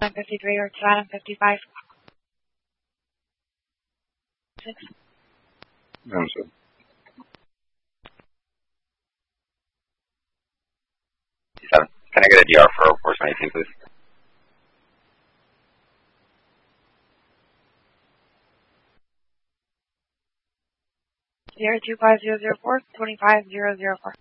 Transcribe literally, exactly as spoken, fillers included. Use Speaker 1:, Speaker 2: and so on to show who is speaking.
Speaker 1: nine fifty-three or nine fifty-five. Six.
Speaker 2: Understood.
Speaker 3: Seven. Can I get a D R for four twenty-two, please?
Speaker 1: Zero two five zero zero four twenty five zero zero four.